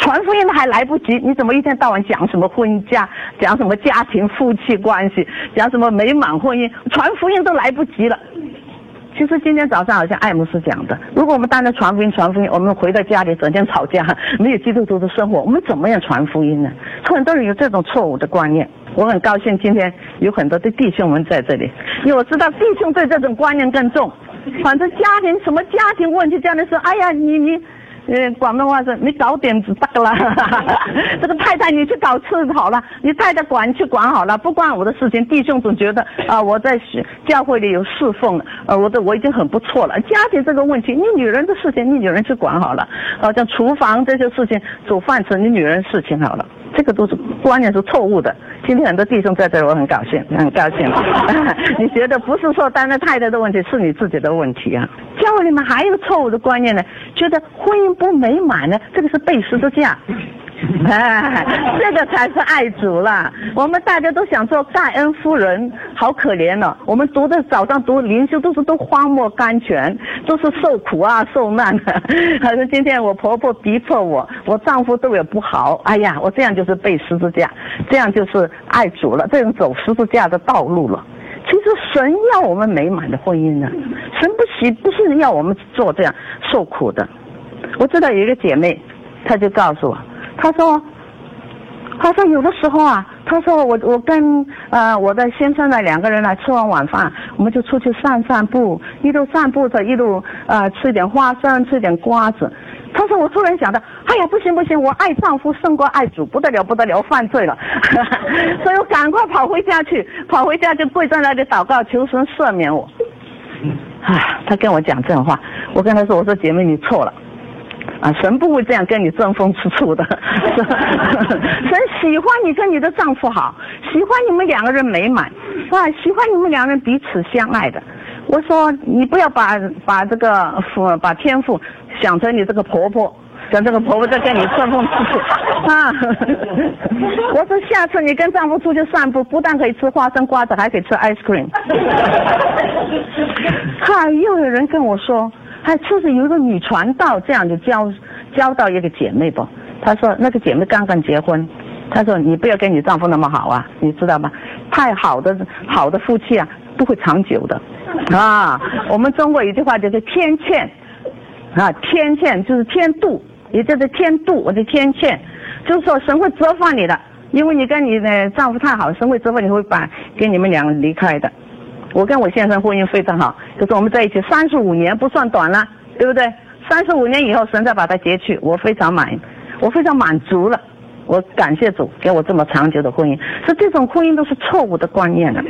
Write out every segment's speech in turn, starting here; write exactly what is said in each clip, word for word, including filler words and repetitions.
传福音都还来不及，你怎么一天到晚讲什么婚家，讲什么家庭夫妻关系，讲什么美满婚姻，传福音都来不及了。其实今天早上好像艾姆斯讲的，如果我们单单传福音传福音，我们回到家里整天吵架，没有基督徒的生活，我们怎么样传福音呢？很多人有这种错误的观念。我很高兴今天有很多的弟兄们在这里，因为我知道弟兄对这种观念更重。反正家庭什么家庭问题，家里说，哎呀，你你呃，广东话是你搞点子得了，这个太太你去搞事好了，你太太管去管好了，不关我的事情。弟兄总觉得啊、呃，我在教会里有侍奉，呃，我的我已经很不错了。家庭这个问题，你女人的事情你女人去管好了，好、呃、像厨房这些事情，煮饭吃你女人事情好了，这个都是观念是错误的。今天很多弟兄在这里，我很高兴，很高兴。你觉得不是说单单太太的问题，是你自己的问题啊？教会里面还有错误的观念呢，觉得婚姻不美满呢，这个是背十字架。哎，这个才是爱主了。我们大家都想做盖恩夫人，好可怜哦。我们读的早上读灵修都是都荒漠甘泉，都是受苦啊受难的。好像今天我婆婆逼迫我，我丈夫对我不好，哎呀，我这样就是背十字架，这样就是爱主了，这种走十字架的道路了。其实神要我们美满的婚姻呢，神不喜不是要我们做这样受苦的。我知道有一个姐妹，她就告诉我。他说，他说有的时候啊，他说我我跟呃我的先生呢两个人呢吃完晚饭，我们就出去散散步，一路散步着一路呃吃一点花生，吃一点瓜子。他说我突然想到，哎呀不行不行，我爱丈夫胜过爱主，不得了不得了，犯罪了，所以我赶快跑回家去，跑回家就跪在那里祷告，求神赦免我。啊，他跟我讲这种话，我跟他说，我说姐妹你错了。啊，神不会这样跟你争风吃醋的。神喜欢你跟你的丈夫好，喜欢你们两个人美满，啊，喜欢你们两个人彼此相爱的。我说你不要把把这个父把天父想成你这个婆婆，想这个婆婆在跟你争风吃醋啊。我说下次你跟丈夫出去散步，不但可以吃花生瓜子，还可以吃 ice cream。哈，又有人跟我说。还就是有一个女传道这样就教教到一个姐妹吧，她说那个姐妹刚刚结婚，她说你不要跟你丈夫那么好啊，你知道吗？太好的好的夫妻啊不会长久的啊。我们中国有句话就是天堑啊，天堑就是天妒，也就是天妒，我的天堑就是说神会责罚你的，因为你跟你的丈夫太好，神会责罚你，会把跟你们俩离开的。我跟我先生婚姻非常好，就是我们在一起三十五年，不算短了，对不对？三十五年以后，神再把它截去，我非常满，我非常满足了。我感谢主给我这么长久的婚姻。所以这种婚姻都是错误的观念的。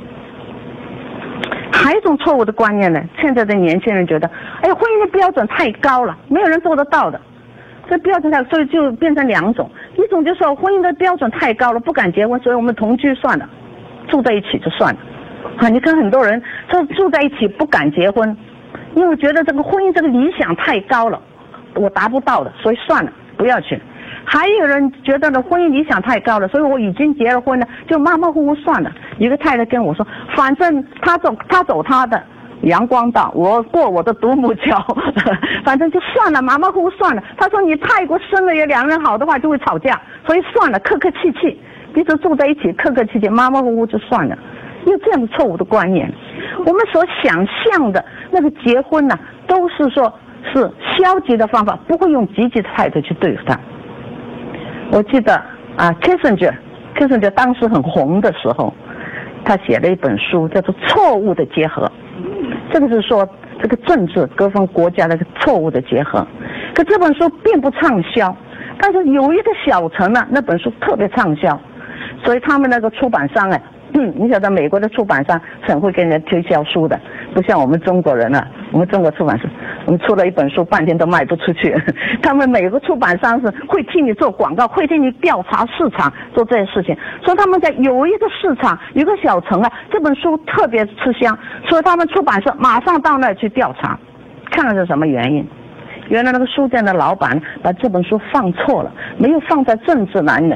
还有一种错误的观念呢，现在的年轻人觉得，哎呀，婚姻的标准太高了，没有人做得到的。这标准太，所以就变成两种，一种就是说婚姻的标准太高了，不敢结婚，所以我们同居算了，住在一起就算了。啊，你看很多人就住在一起不敢结婚，因为觉得这个婚姻这个理想太高了，我达不到的，所以算了，不要去。还有人觉得呢，婚姻理想太高了，所以我已经结了婚了，就马马虎虎算了。一个太太跟我说，反正他走他走他的阳光道，我过我的独木桥，反正就算了，马马虎虎算了。他说你太过深了，有两人好的话就会吵架，所以算了，客客气气，彼此住在一起，客客气气，马马虎虎就算了。因为这样的错误的观念，我们所想象的那个结婚呢、啊，都是说是消极的方法，不会用积极的态度去对付他。我记得啊 ，Kissinger Kissinger 当时很红的时候，他写了一本书叫做《错误的结合》，这个是说这个政治各方国家的错误的结合。可这本书并不畅销，但是有一个小城呢，那本书特别畅销，所以他们那个出版商哎。嗯，你晓得美国的出版商是很会跟人推销书的，不像我们中国人啊，我们中国出版社，我们出了一本书半天都卖不出去。他们每个出版商是会替你做广告，会替你调查市场，做这些事情。所以他们在有一个市场，有一个小城啊，这本书特别吃香，所以他们出版社马上到那儿去调查，看看是什么原因。原来那个书店的老板把这本书放错了，没有放在政治栏的，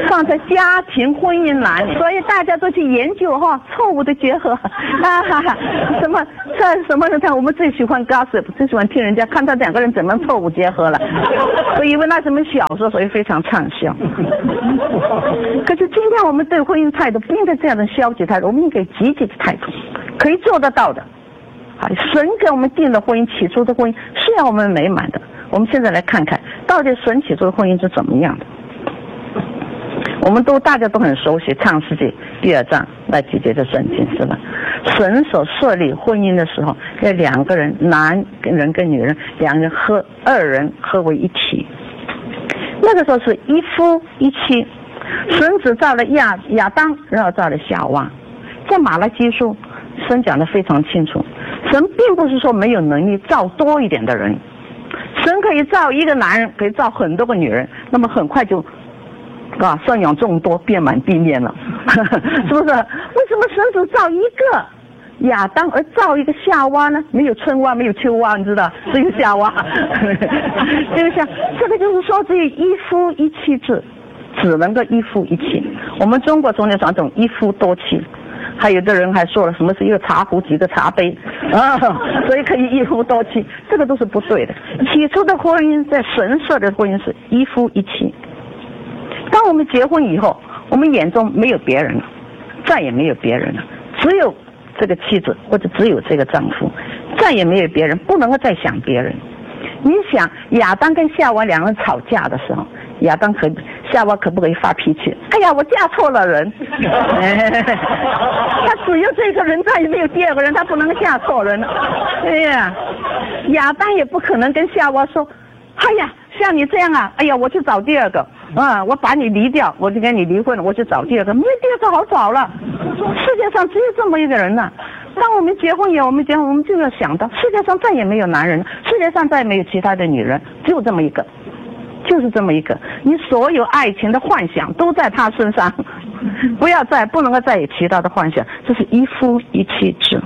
放在家庭婚姻栏里，所以大家都去研究哈错误的结合啊哈哈，什么这什么人看我们最喜欢 gossip， 最喜欢听人家看他两个人怎么错误结合了，我以为那什么小说，所以非常畅销。可是今天我们对婚姻态度不应该这样的消极态度，我们应该积极的态度，可以做得到的。神给我们定的婚姻，起初的婚姻是要我们美满的。我们现在来看看，到底神起初的婚姻是怎么样的？我们都大家都很熟悉《创世纪》第二章那几节的圣经，是吧？神所设立婚姻的时候，要两个人，男人跟女人，两人合二人合为一体。那个时候是一夫一妻。神只造了亚亚当，然后造了夏娃。在马拉基书，神讲得非常清楚，神并不是说没有能力造多一点的人，神可以造一个男人，可以造很多个女人，那么很快就啊，生养众多，遍满地面了，是不是？为什么神只造一个亚当而造一个夏娃呢？没有春娃，没有秋娃，你知道，只有夏娃。就像这个，就是说只有一夫一妻制，只能够一夫一妻。我们中国中间传统一夫多妻，还有的人还说了什么是一个茶壶几个茶杯啊，所以可以一夫多妻，这个都是不对的。起初的婚姻，在神设的婚姻是一夫一妻。当我们结婚以后，我们眼中没有别人了，再也没有别人了，只有这个妻子或者只有这个丈夫，再也没有别人，不能够再想别人。你想亚当跟夏娃两人吵架的时候，亚当可夏娃可不可以发脾气？哎呀，我嫁错了人。他只有这个人，再也没有第二个人，他不能嫁错人了。哎呀，亚当也不可能跟夏娃说，哎呀，像你这样啊，哎呀，我去找第二个啊，我把你离掉，我就跟你离婚了，我去找第二个，没有第二个好找了。世界上只有这么一个人呢、啊。当我们结婚以后，我们结婚，我们就要想到，世界上再也没有男人，世界上再也没有其他的女人，只有这么一个，就是这么一个。你所有爱情的幻想都在他身上，不要再不能够再有其他的幻想，这是一夫一妻制。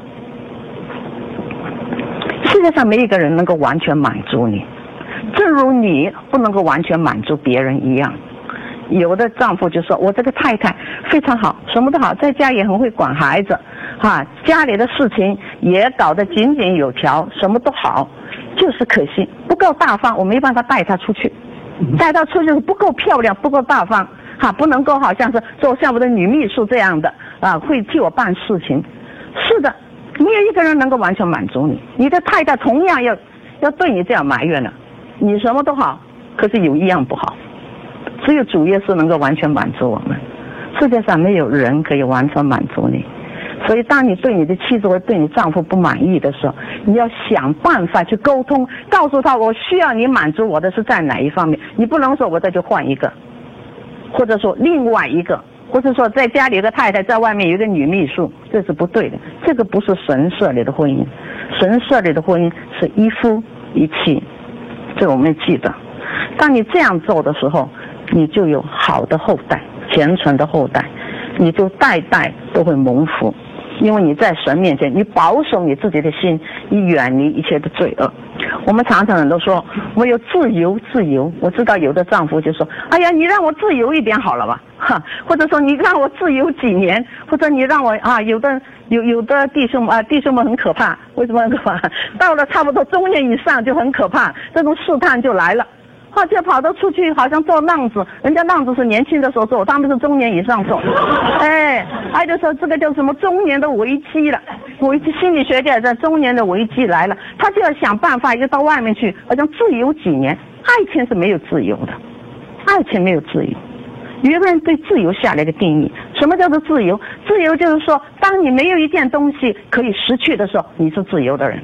世界上没有一个人能够完全满足你，正如你不能够完全满足别人一样。有的丈夫就说，我这个太太非常好，什么都好，在家也很会管孩子啊，家里的事情也搞得井井有条，什么都好，就是可惜不够大方，我没办法带她出去，带她出去不够漂亮，不够大方哈、啊，不能够好像是做像我的女秘书这样的啊，会替我办事情。是的，没有一个人能够完全满足你，你的太太同样要要对你这样埋怨了，你什么都好，可是有一样不好。只有主耶稣能够完全满足我们，世界上没有人可以完全满足你。所以当你对你的妻子或对你丈夫不满意的时候，你要想办法去沟通，告诉他我需要你满足我的是在哪一方面，你不能说我再去换一个，或者说另外一个，或者说在家里有个太太，在外面有一个女秘书，这是不对的。这个不是神设立的婚姻，神设立的婚姻是一夫一妻，这个我们记得。当你这样做的时候，你就有好的后代，虔诚的后代，你就代代都会蒙福，因为你在神面前，你保守你自己的心，你远离一切的罪恶。我们常常人都说我有自由自由，我知道有的丈夫就说，哎呀，你让我自由一点好了吧，哈，或者说你让我自由几年，或者你让我啊，有的有有的弟兄啊，弟兄们很可怕，为什么很可怕？到了差不多中年以上就很可怕，这种试探就来了。啊，就跑到出去，好像做浪子，人家浪子是年轻的时候做，他们是中年以上做。哎，还就说这个叫什么中年的危机了，危机心理学家在中年的危机来了，他就要想办法，就到外面去，好像自由几年。爱情是没有自由的，爱情没有自由。有个人对自由下了一个定义，什么叫做自由？自由就是说，当你没有一件东西可以失去的时候，你是自由的人。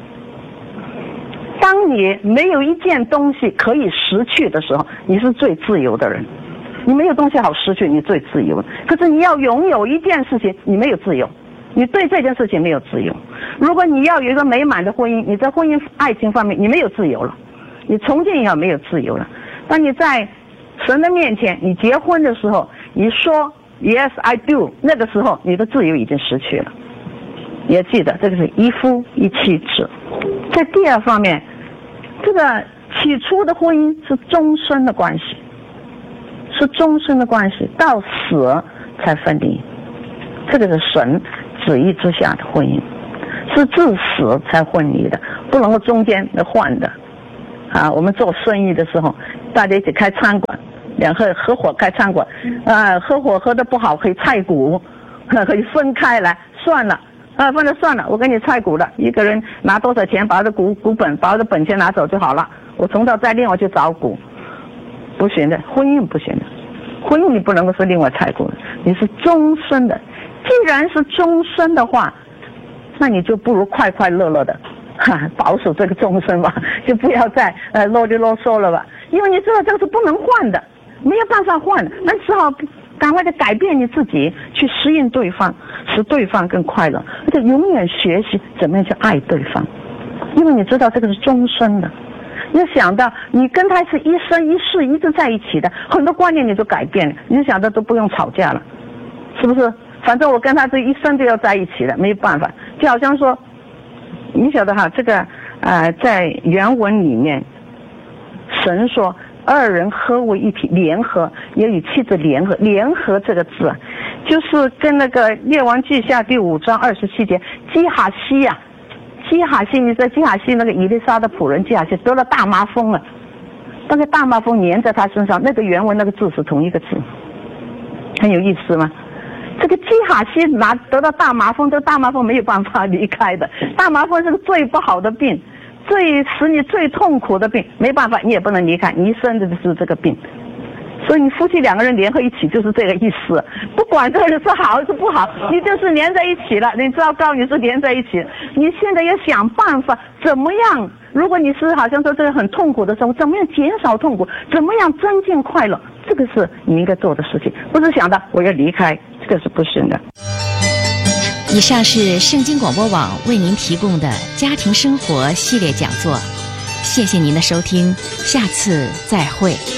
当你没有一件东西可以失去的时候，你是最自由的人。你没有东西好失去，你最自由。可是你要拥有一件事情，你没有自由，你对这件事情没有自由。如果你要有一个美满的婚姻，你在婚姻爱情方面你没有自由了，你从今以后没有自由了。当你在神的面前，你结婚的时候，你说 Yes I do， 那个时候你的自由已经失去了。也记得这个是一夫一妻制。在第二方面，这个起初的婚姻是终身的关系， 是终身的关系，到死才分离。这个是神旨意之下的婚姻，是至死才分离的，不能够中间的换的。啊，我们做生意的时候，大家一起开餐馆，两个合伙开餐馆，啊，合伙合的不好可以拆股，可以分开来，算了。啊，分了算了，我给你拆股了，一个人拿多少钱，把我的股股本，把我的本钱拿走就好了，我从头再另外去找股，不行的，婚姻不行的，婚姻你不能够是另外拆股的，你是终身的。既然是终身的话，那你就不如快快乐乐的，哈，保守这个终身吧，就不要再呃啰里啰嗦了吧，因为你知道这个是不能换的，没有办法换的，那只好赶快的改变你自己，去适应对方，使对方更快乐，而且永远学习怎么样去爱对方，因为你知道这个是终身的。你要想到你跟他是一生一世一直在一起的，很多观念你就改变了，你就想到都不用吵架了，是不是？反正我跟他这一生都要在一起的，没有办法。就好像说，你晓得哈，这个呃，在原文里面，神说二人合为一体，联合，也与妻子联合。联合这个字啊，就是跟那个列王记下第五章二十七节，基哈西呀、啊，基哈西，你知道基哈西那个以利沙的仆人基哈西得了大麻风了，那个大麻风粘在他身上，那个原文那个字是同一个字，很有意思吗？这个基哈西拿得到大麻风，这个大麻风没有办法离开的，大麻风是个最不好的病，最使你最痛苦的病，没办法，你也不能离开，你一生的是这个病。所以你夫妻两个人联合一起就是这个意思，不管这个人是好还是不好，你就是连在一起了，你知道告你是连在一起。你现在要想办法怎么样，如果你是好像说这个很痛苦的时候，怎么样减少痛苦，怎么样增进快乐，这个是你应该做的事情，不是想到我要离开，这个是不行的。 以上是圣经广播网为您提供的家庭生活系列讲座，谢谢您的收听，下次再会。